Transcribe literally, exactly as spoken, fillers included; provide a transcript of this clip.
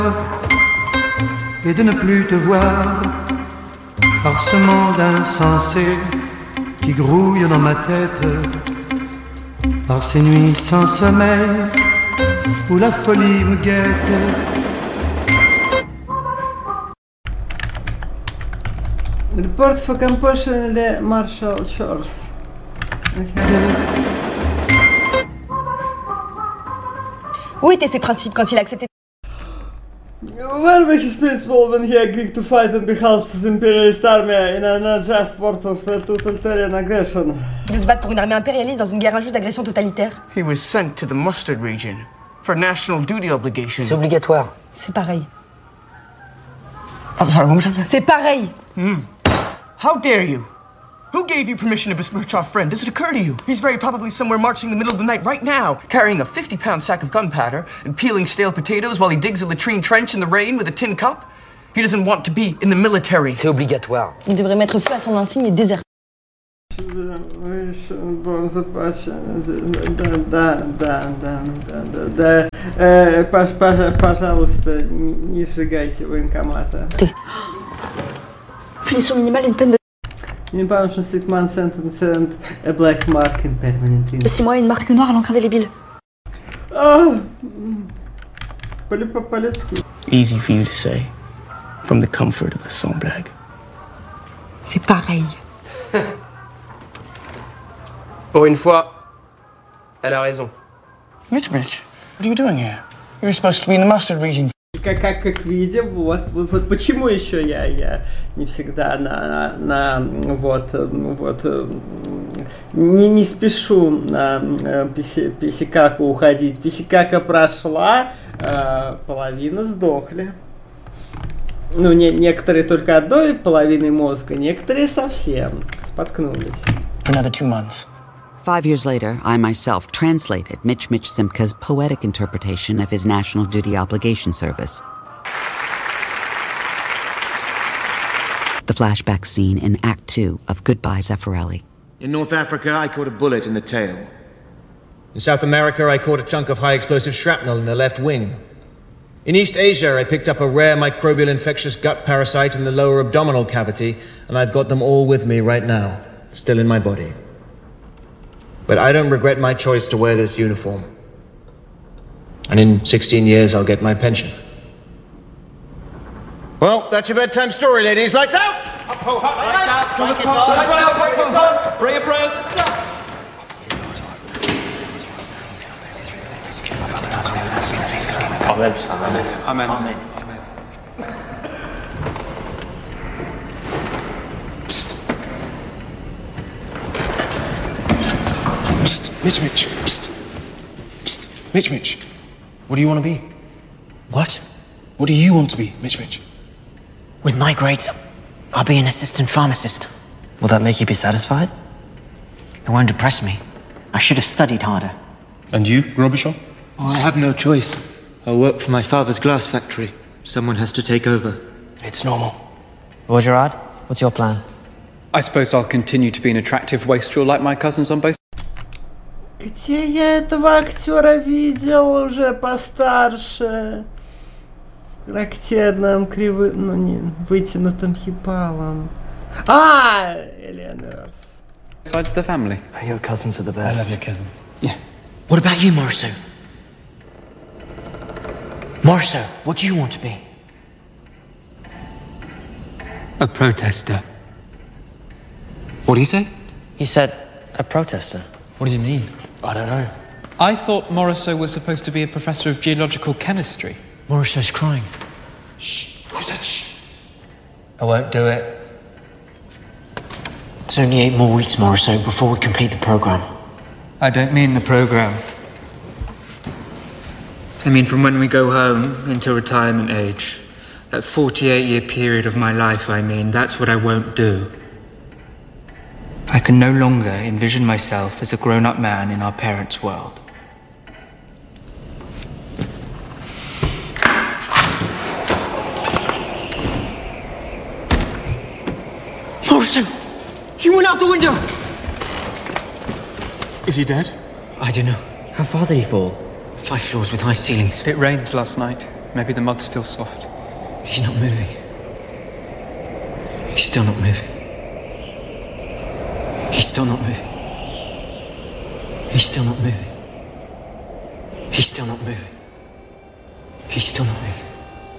Et de ne plus te voir par ce monde insensé qui grouille dans ma tête, par ces nuits sans sommeil où la folie me guette. Report for compulsion le Marshall Shores. Où étaient ses principes quand il a accepté? Where were his principles when he agreed to fight on behalf of the imperialist army in an unjust war of totalitarian aggression? De se battre pour une armée impérialiste dans une guerre injuste d'agression totalitaire. He was sent to the mustard region for national duty obligation. C'est obligatoire. C'est pareil. I'm sorry, one more time. C'est pareil. Mm. How dare you? Who gave you permission to besmirch our friend? Does it occur to you? He's very probably somewhere marching in the middle of the night right now, carrying a fifty-pound sack of gunpowder and peeling stale potatoes while he digs a latrine trench in the rain with a tin cup. He doesn't want to be in the military. C'est obligatoire. Il devrait mettre feu à son insigne et déserter. Да, да, да, да, да, да. Э, пож, пож, пожалуйста, не сжигайте военкомата. Punition minimale, une peine de... Une punishment, six months sentence and a black mark in permanent ink. six mois et une marque noire à l'encre indélébile. Ah, по-людски. Easy for you to say, from the comfort of the Sandblag. C'est pareil. Pour une fois, elle a raison. Mitch, Mitch, what are you doing here? You're supposed to be in the mustard region. Как, как, как видим, вот, вот, вот почему еще я, я не всегда на, на, на вот, вот, не, не спешу на писи, писикаку уходить. Писикака прошла, э, половина сдохли. Ну, не, некоторые только одной половиной мозга, некоторые совсем споткнулись. For another two months. Five years later, I myself translated Mitch Mitch Simka's poetic interpretation of his national duty obligation service. The flashback scene in Act Two of Goodbye Zeffirelli. In North Africa, I caught a bullet in the tail. In South America, I caught a chunk of high-explosive shrapnel in the left wing. In East Asia, I picked up a rare microbial infectious gut parasite in the lower abdominal cavity, and I've got them all with me right now, still in my body. But I don't regret my choice to wear this uniform. And in sixteen years, I'll get my pension. Well, that's your bedtime story, ladies. Lights out! Up, ho, up, lights out! Lights out! Bring your prayers! Amen. Amen. Amen. Mitch Mitch, psst, psst, Mitch Mitch, what do you want to be? What? What do you want to be, Mitch Mitch? With my grades, I'll be an assistant pharmacist. Will that make you be satisfied? It won't depress me. I should have studied harder. And you, Robichaud? Oh, I have no choice. I work for my father's glass factory. Someone has to take over. It's normal. Well, Gerard, what's your plan? I suppose I'll continue to be an attractive wastrel like my cousins on both. Где я этого актера видел уже постарше? С характерным кривым, ну не, вытянутым ебалом. А, Eleanor's. Sides of the family. Your cousins are the best. I love your cousins. Yeah. What about you, Marceau? Marceau, what do you want to be? A protester. What do you say? He said, a protester. What do you mean? I don't know. I thought Morisot was supposed to be a professor of geological chemistry. Morisot's crying. Shh. Who said shh? I won't do it. It's only eight more weeks, Morisot, before we complete the program. I don't mean the program. I mean from when we go home until retirement age. That forty-eight year period of my life, I mean, that's what I won't do. I can no longer envision myself as a grown-up man in our parents' world. Morisot! He went out the window! Is he dead? I don't know. How far did he fall? Five floors with high ceilings. It rained last night. Maybe the mud's still soft. He's not moving. He's still not moving. He's still not moving. He's still not moving. He's still not moving. He's still not moving.